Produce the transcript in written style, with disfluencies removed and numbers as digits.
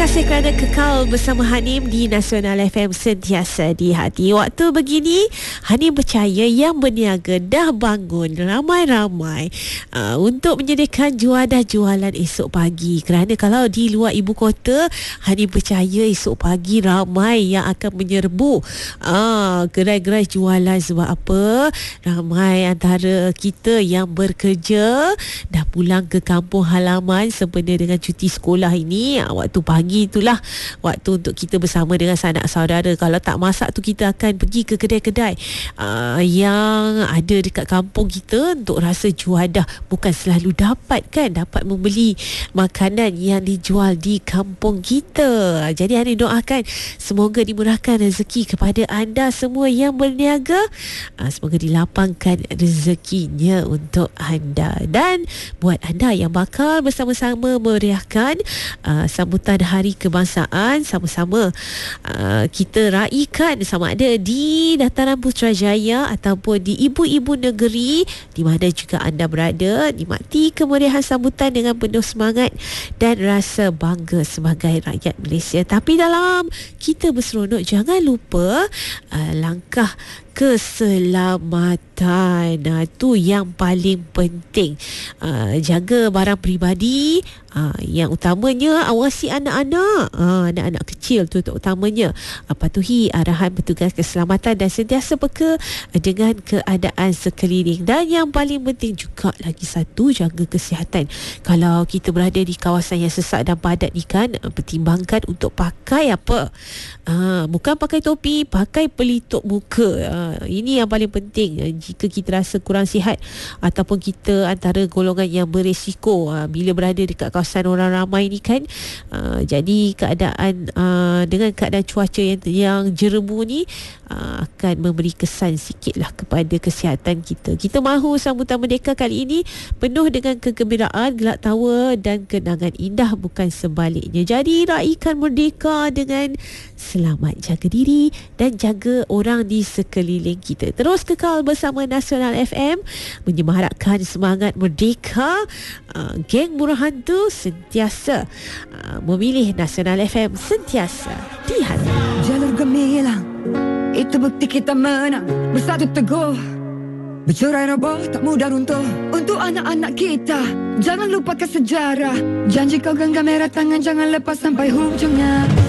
kasih kerana kekal bersama Hanim di Nasional FM, sentiasa di hati. Waktu begini, Hanim percaya yang berniaga dah bangun ramai-ramai untuk menyediakan juadah-jualan esok pagi. Kerana kalau di luar ibu kota, Hanim percaya esok pagi ramai yang akan menyerbu gerai-gerai jualan. Sebab apa? Ramai antara kita yang bekerja dah pulang ke kampung halaman sempena dengan cuti sekolah ini. Waktu pagi itulah waktu untuk kita bersama dengan sanak saudara. Kalau tak masak tu, kita akan pergi ke kedai-kedai yang ada dekat kampung kita untuk rasa juadah. Bukan selalu dapat membeli makanan yang dijual di kampung kita. Jadi Hanim doakan semoga dimurahkan rezeki kepada anda semua yang berniaga. Semoga dilapangkan rezekinya untuk anda. Dan buat anda yang bakal bersama-sama meriahkan sambutan Hari Kebangsaan, sama-sama kita raikan sama ada di Dataran Putrajaya ataupun di ibu-ibu negeri di mana juga anda berada, nikmati kemeriahan sambutan dengan penuh semangat dan rasa bangga sebagai rakyat Malaysia. Tapi dalam kita berseronok, jangan lupa langkah keselamatan. Itu yang paling penting. Jaga barang peribadi. Yang utamanya awasi anak-anak. Anak-anak kecil tu utamanya. Patuhi arahan petugas keselamatan dan sentiasa peka dengan keadaan sekeliling. Dan yang paling penting juga lagi satu, jaga kesihatan. Kalau kita berada di kawasan yang sesak dan padat ni kan, pertimbangkan untuk pakai apa? Bukan pakai topi, pakai pelitup muka. Ini yang paling penting. Jika kita rasa kurang sihat ataupun kita antara golongan yang berisiko bila berada dekat kawasan orang ramai ni kan, jadi keadaan dengan keadaan cuaca yang jerebu ni akan memberi kesan sikit lah kepada kesihatan kita. Kita mahu sambutan Merdeka kali ini penuh dengan kegembiraan, gelak tawa dan kenangan indah, bukan sebaliknya. Jadi raikan Merdeka dengan selamat, jaga diri dan jaga orang di sekeliling kita. Terus kekal bersama Nasional FM, menyemarakkan semangat Merdeka. Geng Murah Hantu sentiasa memilih Nasional FM, sentiasa di hati. Jalur gemilang, itu bukti kita menang. Bersatu teguh, bercerai roboh tak mudah runtuh. Untuk anak-anak kita, jangan lupakan sejarah. Janji kau genggam merah tangan, jangan lepas sampai hujungnya.